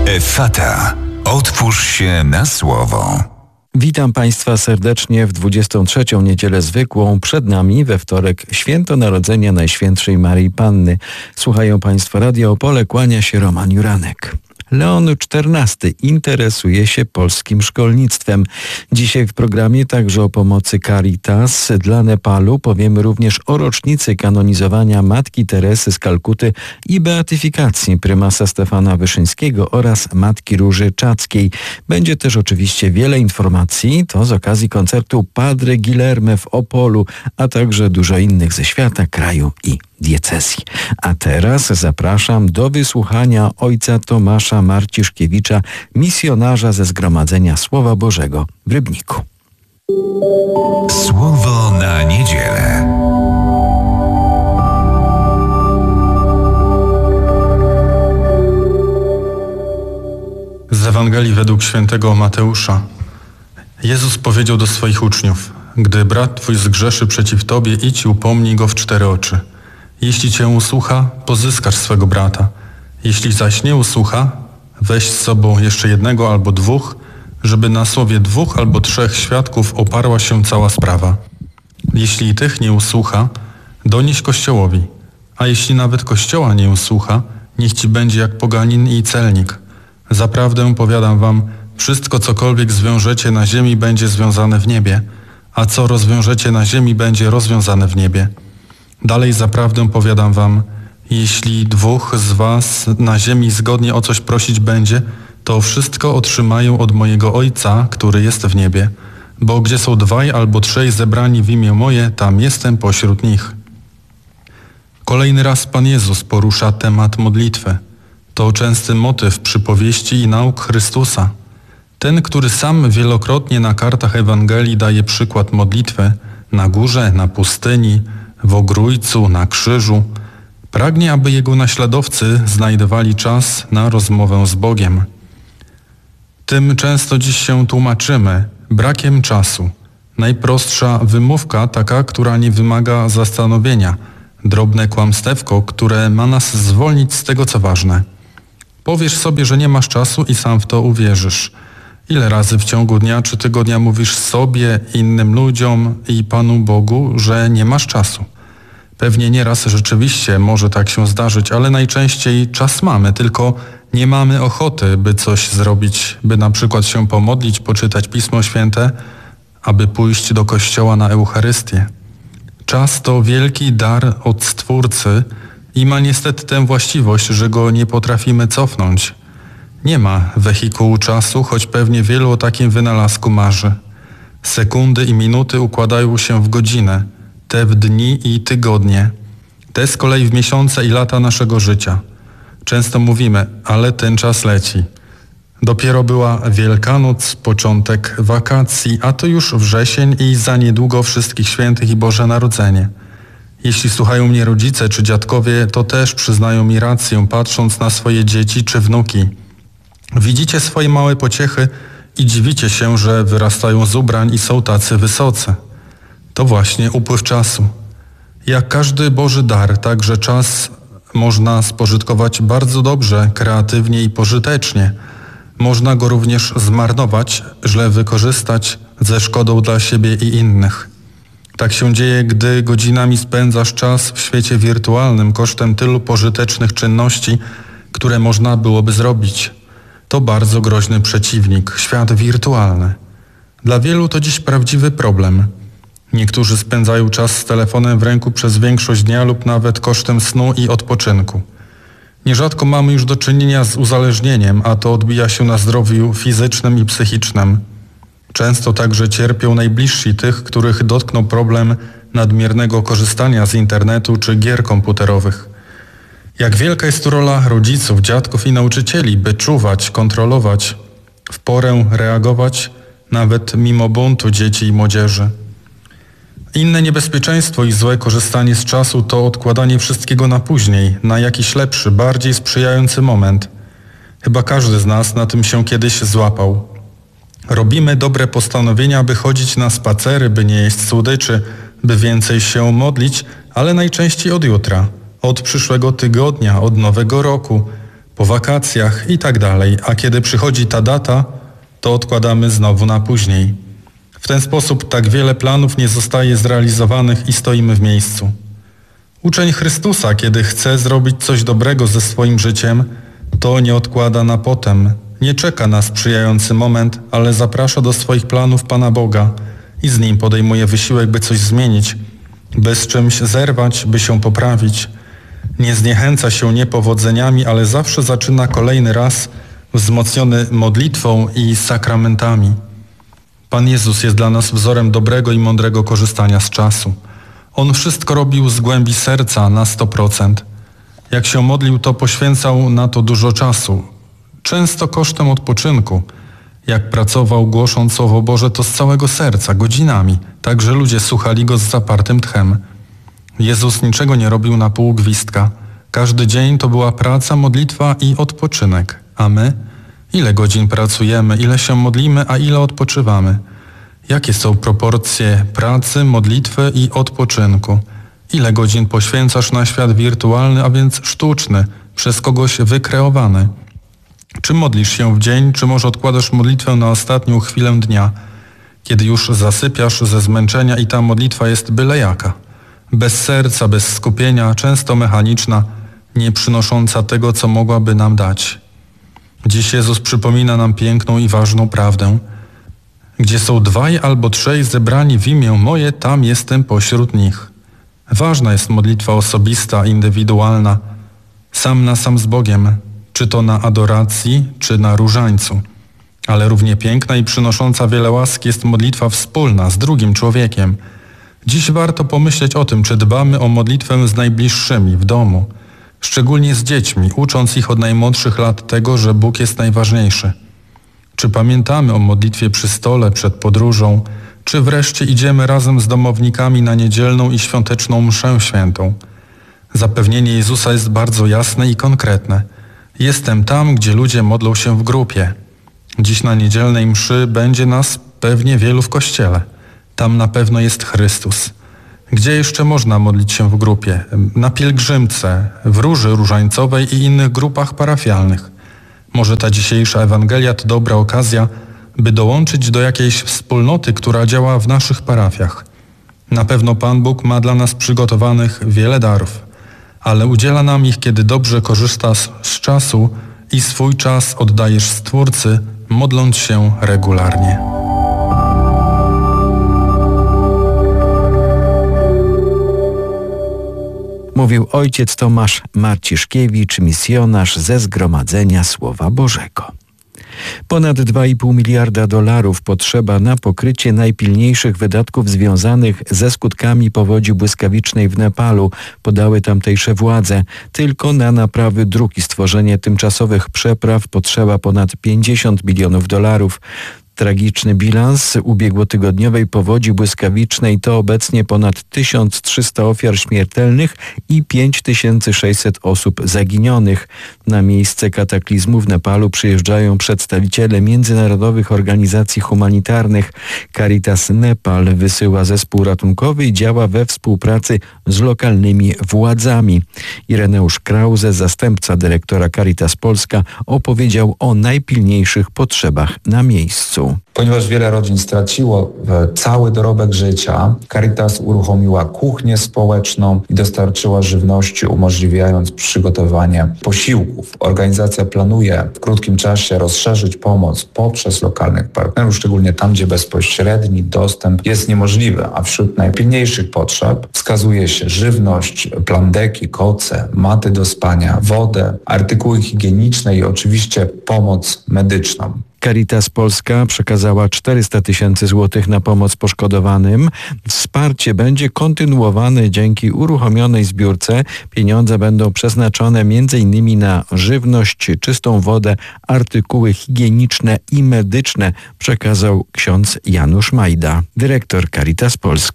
Effata. Otwórz się na słowo. Witam Państwa serdecznie w 23. niedzielę zwykłą. Przed nami we wtorek święto Narodzenia Najświętszej Maryi Panny. Słuchają Państwo Radia Opole, kłania się Roman Juranek. Leon XIV interesuje się polskim szkolnictwem. Dzisiaj w programie także o pomocy Caritas dla Nepalu. Powiemy również o rocznicy kanonizowania Matki Teresy z Kalkuty i beatyfikacji prymasa Stefana Wyszyńskiego oraz Matki Róży Czackiej. Będzie też oczywiście wiele informacji. To z okazji koncertu Padre Guilherme w Opolu, a także dużo innych ze świata, kraju i diecezji. A teraz zapraszam do wysłuchania ojca Tomasza Marciszkiewicza, misjonarza ze Zgromadzenia Słowa Bożego w Rybniku. Słowo na niedzielę. Z Ewangelii według świętego Mateusza. Jezus powiedział do swoich uczniów: gdy brat twój zgrzeszy przeciw tobie, idź i upomnij go w 4 oczy. Jeśli cię usłucha, pozyskasz swego brata. Jeśli zaś nie usłucha, weź z sobą jeszcze 1 albo 2, żeby na słowie 2 albo 3 świadków oparła się cała sprawa. Jeśli tych nie usłucha, donieś Kościołowi, a jeśli nawet Kościoła nie usłucha, niech ci będzie jak poganin i celnik. Zaprawdę powiadam wam, wszystko cokolwiek zwiążecie na ziemi będzie związane w niebie, a co rozwiążecie na ziemi będzie rozwiązane w niebie. Dalej zaprawdę powiadam wam, jeśli 2 z was na ziemi zgodnie o coś prosić będzie, to wszystko otrzymają od mojego Ojca, który jest w niebie. Bo gdzie są 2 albo 3 zebrani w imię moje, tam jestem pośród nich. Kolejny raz Pan Jezus porusza temat modlitwy. To częsty motyw przypowieści i nauk Chrystusa. Ten, który sam wielokrotnie na kartach Ewangelii daje przykład modlitwy, na górze, na pustyni, w ogrójcu, na krzyżu, pragnie, aby jego naśladowcy znajdowali czas na rozmowę z Bogiem. Tym często dziś się tłumaczymy brakiem czasu. Najprostsza wymówka, taka, która nie wymaga zastanowienia. Drobne kłamstewko, które ma nas zwolnić z tego, co ważne. Powiesz sobie, że nie masz czasu i sam w to uwierzysz. Ile razy w ciągu dnia czy tygodnia mówisz sobie, innym ludziom i Panu Bogu, że nie masz czasu? Pewnie nieraz rzeczywiście może tak się zdarzyć, ale najczęściej czas mamy, tylko nie mamy ochoty, by coś zrobić, by na przykład się pomodlić, poczytać Pismo Święte, aby pójść do kościoła na Eucharystię. Czas to wielki dar od Stwórcy i ma niestety tę właściwość, że go nie potrafimy cofnąć. Nie ma wehikułu czasu, choć pewnie wielu o takim wynalazku marzy. Sekundy i minuty układają się w godzinę, te w dni i tygodnie, te z kolei w miesiące i lata naszego życia. Często mówimy, ale ten czas leci. Dopiero była Wielkanoc, początek wakacji, a to już wrzesień i za niedługo Wszystkich Świętych i Boże Narodzenie. Jeśli słuchają mnie rodzice czy dziadkowie, to też przyznają mi rację, patrząc na swoje dzieci czy wnuki. Widzicie swoje małe pociechy i dziwicie się, że wyrastają z ubrań i są tacy wysocy. To właśnie upływ czasu. Jak każdy Boży dar, także czas można spożytkować bardzo dobrze, kreatywnie i pożytecznie. Można go również zmarnować, źle wykorzystać, ze szkodą dla siebie i innych. Tak się dzieje, gdy godzinami spędzasz czas w świecie wirtualnym kosztem tylu pożytecznych czynności, które można byłoby zrobić. To bardzo groźny przeciwnik, świat wirtualny. Dla wielu to dziś prawdziwy problem. Niektórzy spędzają czas z telefonem w ręku przez większość dnia lub nawet kosztem snu i odpoczynku. Nierzadko mamy już do czynienia z uzależnieniem, a to odbija się na zdrowiu fizycznym i psychicznym. Często także cierpią najbliżsi tych, których dotknął problem nadmiernego korzystania z internetu czy gier komputerowych. Jak wielka jest tu rola rodziców, dziadków i nauczycieli, by czuwać, kontrolować, w porę reagować, nawet mimo buntu dzieci i młodzieży. Inne niebezpieczeństwo i złe korzystanie z czasu to odkładanie wszystkiego na później, na jakiś lepszy, bardziej sprzyjający moment. Chyba każdy z nas na tym się kiedyś złapał. Robimy dobre postanowienia, by chodzić na spacery, by nie jeść słodyczy, by więcej się modlić, ale najczęściej od jutra, od przyszłego tygodnia, od nowego roku. po wakacjach i tak dalej, a kiedy przychodzi ta data, to odkładamy znowu na później. W ten sposób tak wiele planów nie zostaje zrealizowanych i stoimy w miejscu. Uczeń Chrystusa, kiedy chce zrobić coś dobrego ze swoim życiem, to nie odkłada na potem, nie czeka na sprzyjający moment, ale zaprasza do swoich planów Pana Boga i z Nim podejmuje wysiłek, by coś zmienić, by z czymś zerwać, by się poprawić. Nie zniechęca się niepowodzeniami, ale zawsze zaczyna kolejny raz wzmocniony modlitwą i sakramentami. Pan Jezus jest dla nas wzorem dobrego i mądrego korzystania z czasu. On wszystko robił z głębi serca na 100%. Jak się modlił, to poświęcał na to dużo czasu, często kosztem odpoczynku. Jak pracował głosząc Słowo Boże, to z całego serca, godzinami, tak że ludzie słuchali Go z zapartym tchem. Jezus niczego nie robił na pół gwizdka. Każdy dzień to była praca, modlitwa i odpoczynek. A my? Ile godzin pracujemy, ile się modlimy, a ile odpoczywamy? Jakie są proporcje pracy, modlitwy i odpoczynku? Ile godzin poświęcasz na świat wirtualny, a więc sztuczny, przez kogoś wykreowany? Czy modlisz się w dzień, czy może odkładasz modlitwę na ostatnią chwilę dnia, kiedy już zasypiasz ze zmęczenia i ta modlitwa jest byle jaka? Bez serca, bez skupienia, często mechaniczna, nie przynosząca tego, co mogłaby nam dać. Dziś Jezus przypomina nam piękną i ważną prawdę. Gdzie są 2 albo 3 zebrani w imię moje, tam jestem pośród nich. Ważna jest modlitwa osobista, indywidualna, sam na sam z Bogiem, czy to na adoracji, czy na różańcu. Ale równie piękna i przynosząca wiele łaski jest modlitwa wspólna z drugim człowiekiem. Dziś warto pomyśleć o tym, czy dbamy o modlitwę z najbliższymi w domu, szczególnie z dziećmi, ucząc ich od najmłodszych lat tego, że Bóg jest najważniejszy. Czy pamiętamy o modlitwie przy stole, przed podróżą, czy wreszcie idziemy razem z domownikami na niedzielną i świąteczną mszę świętą? Zapewnienie Jezusa jest bardzo jasne i konkretne. Jestem tam, gdzie ludzie modlą się w grupie. Dziś na niedzielnej mszy będzie nas pewnie wielu w kościele. Tam na pewno jest Chrystus. Gdzie jeszcze można modlić się w grupie? Na pielgrzymce, w Róży Różańcowej i innych grupach parafialnych. Może ta dzisiejsza Ewangelia to dobra okazja, by dołączyć do jakiejś wspólnoty, która działa w naszych parafiach. Na pewno Pan Bóg ma dla nas przygotowanych wiele darów, ale udziela nam ich, kiedy dobrze korzystasz z czasu i swój czas oddajesz Stwórcy, modląc się regularnie. Mówił ojciec Tomasz Marciszkiewicz, misjonarz ze Zgromadzenia Słowa Bożego. Ponad $2,5 miliarda potrzeba na pokrycie najpilniejszych wydatków związanych ze skutkami powodzi błyskawicznej w Nepalu, podały tamtejsze władze. Tylko na naprawy dróg i stworzenie tymczasowych przepraw potrzeba ponad $50 milionów. Tragiczny bilans ubiegłotygodniowej powodzi błyskawicznej to obecnie ponad 1300 ofiar śmiertelnych i 5600 osób zaginionych. Na miejsce kataklizmu w Nepalu przyjeżdżają przedstawiciele międzynarodowych organizacji humanitarnych. Caritas Nepal wysyła zespół ratunkowy i działa we współpracy z lokalnymi władzami. Ireneusz Krause, zastępca dyrektora Caritas Polska, opowiedział o najpilniejszych potrzebach na miejscu. Ponieważ wiele rodzin straciło cały dorobek życia, Caritas uruchomiła kuchnię społeczną i dostarczyła żywności, umożliwiając przygotowanie posiłków. Organizacja planuje w krótkim czasie rozszerzyć pomoc poprzez lokalnych partnerów, szczególnie tam, gdzie bezpośredni dostęp jest niemożliwy, a wśród najpilniejszych potrzeb wskazuje się żywność, plandeki, koce, maty do spania, wodę, artykuły higieniczne i oczywiście pomoc medyczną. Caritas Polska przekazała 400 000 złotych na pomoc poszkodowanym. Wsparcie będzie kontynuowane dzięki uruchomionej zbiórce. Pieniądze będą przeznaczone m.in. na żywność, czystą wodę, artykuły higieniczne i medyczne, przekazał ksiądz Janusz Majda, dyrektor Caritas Polska.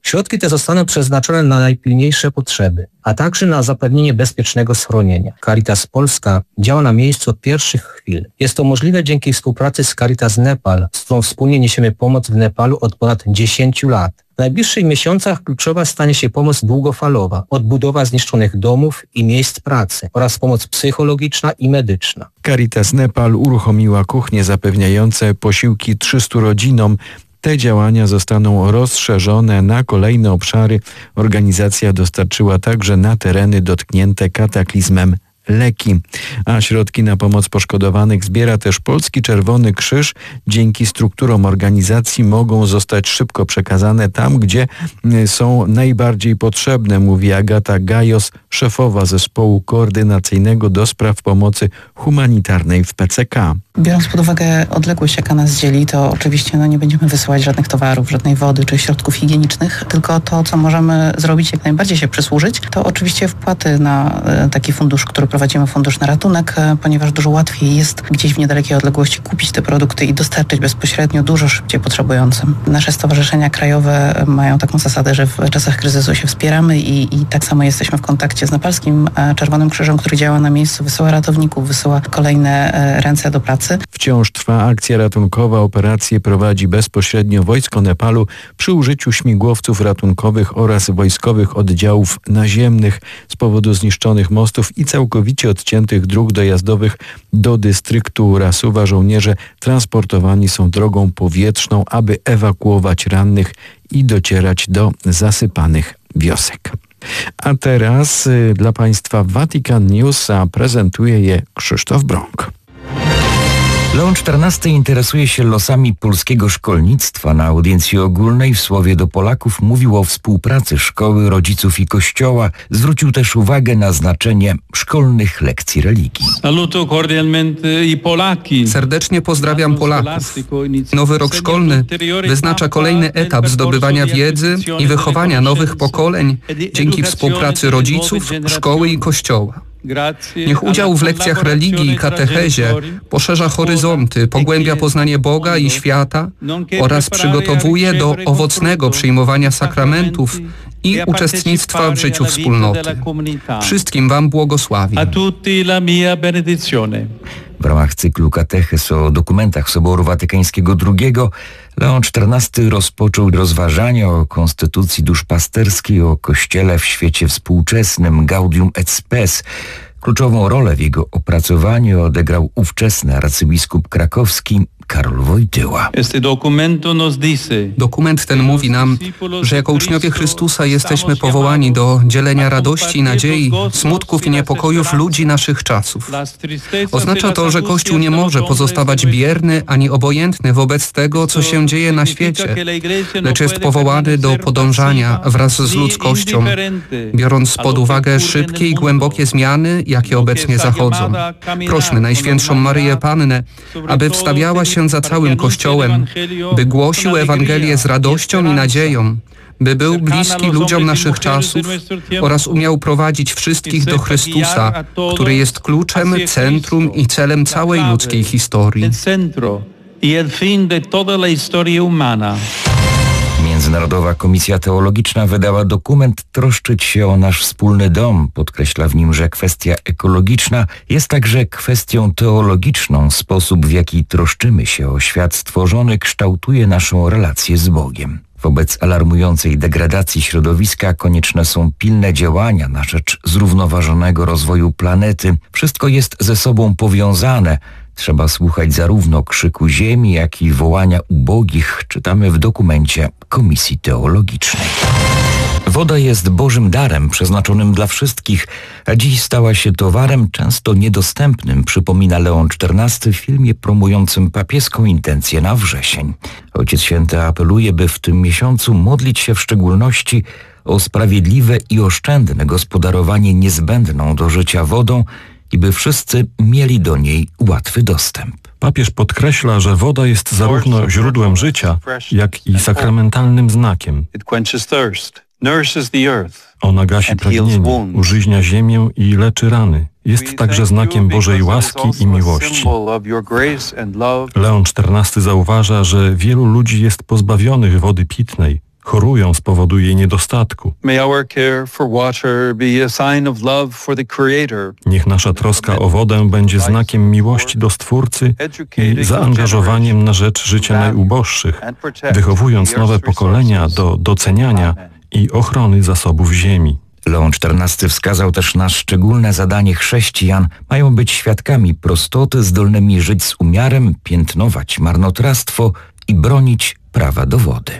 Środki te zostaną przeznaczone na najpilniejsze potrzeby, a także na zapewnienie bezpiecznego schronienia. Caritas Polska działa na miejscu od pierwszych chwil. Jest to możliwe dzięki współpracy z Caritas Nepal, z którą wspólnie niesiemy pomoc w Nepalu od ponad 10 lat. W najbliższych miesiącach kluczowa stanie się pomoc długofalowa, odbudowa zniszczonych domów i miejsc pracy oraz pomoc psychologiczna i medyczna. Caritas Nepal uruchomiła kuchnie zapewniające posiłki 300 rodzinom. Te działania zostaną rozszerzone na kolejne obszary. Organizacja dostarczyła także na tereny dotknięte kataklizmem leki. A środki na pomoc poszkodowanych zbiera też Polski Czerwony Krzyż. Dzięki strukturom organizacji mogą zostać szybko przekazane tam, gdzie są najbardziej potrzebne, mówi Agata Gajos, szefowa zespołu koordynacyjnego do spraw pomocy humanitarnej w PCK. Biorąc pod uwagę odległość, jaka nas dzieli, to oczywiście nie będziemy wysyłać żadnych towarów, żadnej wody czy środków higienicznych, tylko to, co możemy zrobić, jak najbardziej się przysłużyć, to oczywiście wpłaty na taki fundusz, który prowadzimy, fundusz na ratunek, ponieważ dużo łatwiej jest gdzieś w niedalekiej odległości kupić te produkty i dostarczyć bezpośrednio dużo szybciej potrzebującym. Nasze stowarzyszenia krajowe mają taką zasadę, że w czasach kryzysu się wspieramy i tak samo jesteśmy w kontakcie z Nepalskim Czerwonym Krzyżem, który działa na miejscu, wysyła ratowników, wysyła kolejne ręce do pracy. Wciąż trwa akcja ratunkowa. Operację prowadzi bezpośrednio wojsko Nepalu przy użyciu śmigłowców ratunkowych oraz wojskowych oddziałów naziemnych. Z powodu zniszczonych mostów i całkowicie odciętych dróg dojazdowych do dystryktu Rasuwa żołnierze transportowani są drogą powietrzną, aby ewakuować rannych i docierać do zasypanych wiosek. A teraz dla Państwa Vatican News, a prezentuje je Krzysztof Brąk. Leon XIV interesuje się losami polskiego szkolnictwa. Na audiencji ogólnej w słowie do Polaków mówił o współpracy szkoły, rodziców i kościoła. Zwrócił też uwagę na znaczenie szkolnych lekcji religii. Serdecznie pozdrawiam Polaków. Nowy rok szkolny wyznacza kolejny etap zdobywania wiedzy i wychowania nowych pokoleń dzięki współpracy rodziców, szkoły i kościoła. Niech udział w lekcjach religii i katechezie poszerza horyzonty, pogłębia poznanie Boga i świata oraz przygotowuje do owocnego przyjmowania sakramentów i uczestnictwa w życiu wspólnoty. Wszystkim Wam błogosławię. W ramach cyklu katechez o dokumentach Soboru Watykańskiego II Leon XIV rozpoczął rozważania o konstytucji duszpasterskiej, o Kościele w świecie współczesnym, Gaudium et Spes. Kluczową rolę w jego opracowaniu odegrał ówczesny arcybiskup krakowski Karol Wojtyła. Dokument ten mówi nam, że jako uczniowie Chrystusa jesteśmy powołani do dzielenia radości i nadziei, smutków i niepokojów ludzi naszych czasów. Oznacza to, że Kościół nie może pozostawać bierny ani obojętny wobec tego, co się dzieje na świecie, lecz jest powołany do podążania wraz z ludzkością, biorąc pod uwagę szybkie i głębokie zmiany, jakie obecnie zachodzą. Prośmy Najświętszą Maryję Pannę, aby wstawiała się za całym Kościołem, by głosił Ewangelię z radością i nadzieją, by był bliski ludziom naszych czasów oraz umiał prowadzić wszystkich do Chrystusa, który jest kluczem, centrum i celem całej ludzkiej historii. Międzynarodowa Komisja Teologiczna wydała dokument Troszczyć się o nasz wspólny dom. Podkreśla w nim, że kwestia ekologiczna jest także kwestią teologiczną. Sposób, w jaki troszczymy się o świat stworzony, kształtuje naszą relację z Bogiem. Wobec alarmującej degradacji środowiska konieczne są pilne działania na rzecz zrównoważonego rozwoju planety. Wszystko jest ze sobą powiązane. Trzeba słuchać zarówno krzyku ziemi, jak i wołania ubogich, czytamy w dokumencie Komisji Teologicznej. Woda jest Bożym darem przeznaczonym dla wszystkich, a dziś stała się towarem często niedostępnym, przypomina Leon XIV w filmie promującym papieską intencję na wrzesień. Ojciec Święty apeluje, by w tym miesiącu modlić się w szczególności o sprawiedliwe i oszczędne gospodarowanie niezbędną do życia wodą i by wszyscy mieli do niej łatwy dostęp. Papież podkreśla, że woda jest zarówno źródłem życia, jak i sakramentalnym znakiem. Ona gasi pragnienie, użyźnia ziemię i leczy rany. Jest także znakiem Bożej łaski i miłości. Leon XIV zauważa, że wielu ludzi jest pozbawionych wody pitnej, chorują z powodu jej niedostatku. Niech nasza troska o wodę będzie znakiem miłości do Stwórcy i zaangażowaniem na rzecz życia najuboższych, wychowując nowe pokolenia do doceniania i ochrony zasobów ziemi. Leon XIV wskazał też na szczególne zadanie chrześcijan. Mają być świadkami prostoty, zdolnymi żyć z umiarem, piętnować marnotrawstwo i bronić prawa do wody.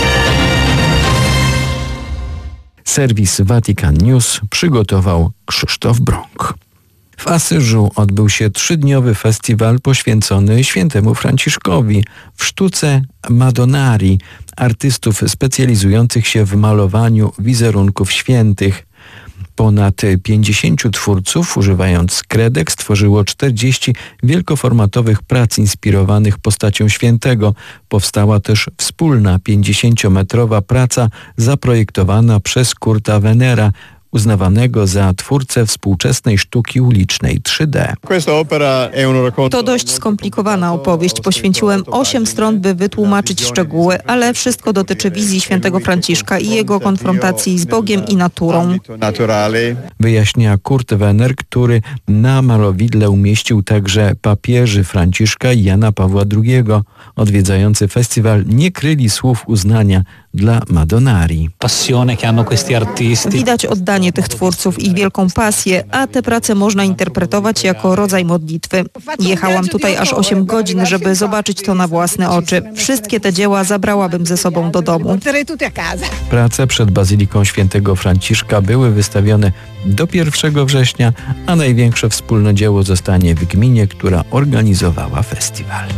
Serwis Vatican News przygotował Krzysztof Brąk. W Asyżu odbył się 3-dniowy festiwal poświęcony świętemu Franciszkowi w sztuce Madonari, artystów specjalizujących się w malowaniu wizerunków świętych. Ponad 50 twórców, używając kredek, stworzyło 40 wielkoformatowych prac inspirowanych postacią świętego. Powstała też wspólna 50-metrowa praca zaprojektowana przez Kurta Venera, uznawanego za twórcę współczesnej sztuki ulicznej 3D. To dość skomplikowana opowieść. Poświęciłem 8 stron, by wytłumaczyć szczegóły, ale wszystko dotyczy wizji świętego Franciszka i jego konfrontacji z Bogiem i naturą. Wyjaśnia Kurt Venner, który na malowidle umieścił także papieży Franciszka i Jana Pawła II. Odwiedzający festiwal nie kryli słów uznania dla Madonari. Widać oddanie tych twórców, ich wielką pasję, a te prace można interpretować jako rodzaj modlitwy. Jechałam tutaj aż 8 godzin, żeby zobaczyć to na własne oczy. Wszystkie te dzieła zabrałabym ze sobą do domu. Prace przed Bazyliką Świętego Franciszka były wystawione do 1 września, a największe wspólne dzieło zostanie w gminie, która organizowała festiwal.